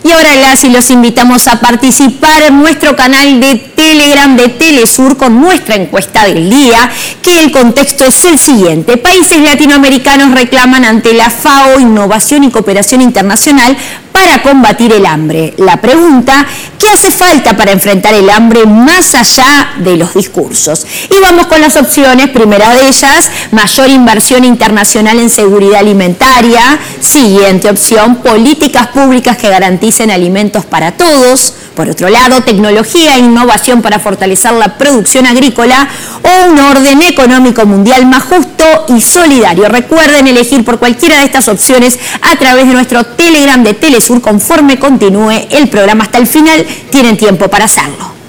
Y ahora los invitamos a participar en nuestro canal de Telegram de Telesur con nuestra encuesta del día, que el contexto es el siguiente. Países latinoamericanos reclaman ante la FAO innovación y cooperación internacional para combatir el hambre. La pregunta, ¿qué hace falta para enfrentar el hambre más allá de los discursos? Y vamos con las opciones. Primera de ellas, mayor inversión internacional en seguridad alimentaria. Siguiente opción, políticas públicas que garanticen alimentos para todos. Por otro lado, tecnología e innovación para fortalecer la producción agrícola o un orden económico mundial más justo y solidario. Recuerden elegir por cualquiera de estas opciones a través de nuestro Telegram de Telesur. Conforme continúe el programa hasta el final, tienen tiempo para hacerlo.